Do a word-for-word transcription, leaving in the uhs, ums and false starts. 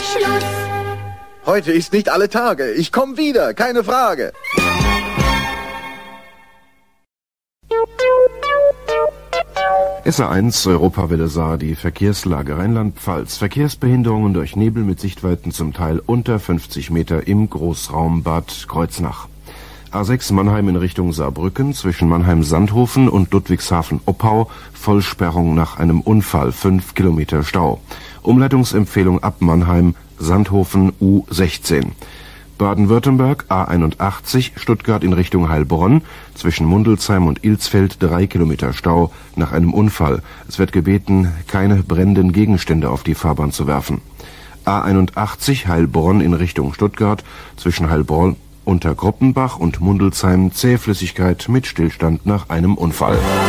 Schluss. Heute ist nicht alle Tage. Ich komme wieder, keine Frage. S A eins Europawelle Saar, die Verkehrslage Rheinland-Pfalz. Verkehrsbehinderungen durch Nebel mit Sichtweiten zum Teil unter fünfzig Meter im Großraum Bad Kreuznach. A sechs Mannheim in Richtung Saarbrücken, zwischen Mannheim-Sandhofen und Ludwigshafen-Oppau, Vollsperrung nach einem Unfall, fünf Kilometer Stau. Umleitungsempfehlung ab Mannheim, Sandhofen U sechzehn. Baden-Württemberg A einundachtzig, Stuttgart in Richtung Heilbronn, zwischen Mundelsheim und Ilsfeld drei Kilometer Stau nach einem Unfall. Es wird gebeten, keine brennenden Gegenstände auf die Fahrbahn zu werfen. A einundachtzig Heilbronn in Richtung Stuttgart, zwischen Heilbronn unter Gruppenbach und Mundelsheim Zähflüssigkeit mit Stillstand nach einem Unfall.